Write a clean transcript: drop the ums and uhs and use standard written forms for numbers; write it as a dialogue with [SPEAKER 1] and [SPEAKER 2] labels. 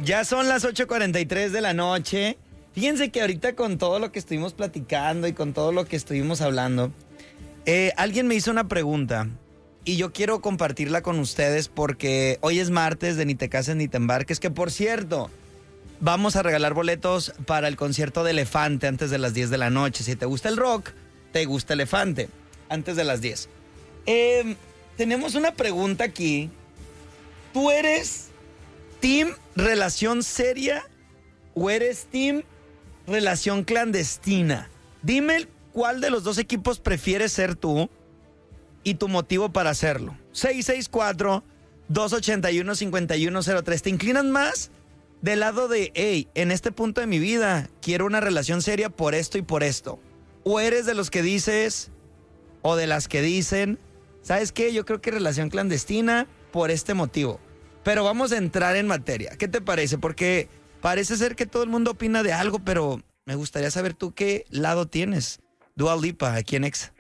[SPEAKER 1] Ya son las 8:43 de la noche. Fíjense que ahorita con todo lo que estuvimos platicando y con todo lo que estuvimos hablando, alguien me hizo una pregunta y yo quiero compartirla con ustedes porque hoy es martes de Ni te cases ni te embarques, que por cierto, vamos a regalar boletos para el concierto de Elefante antes de las 10 de la noche. Si te gusta el rock, te gusta Elefante, antes de las 10. Tenemos una pregunta aquí. ¿Tú eres team relación seria o eres team relación clandestina? Dime cuál de los dos prefieres ser tú y tu motivo para hacerlo. 664-281-5103. ¿Te inclinas más del lado de, hey, en este punto de mi vida quiero una relación seria por esto y por esto? ¿O eres de los que dices o de las que dicen, ¿sabes qué? Yo creo que relación clandestina por este motivo. Pero vamos a entrar en materia. ¿Qué te parece? Porque parece ser que todo el mundo opina de algo, pero me gustaría saber tú qué lado tienes. Dua Lipa, aquí en Exa.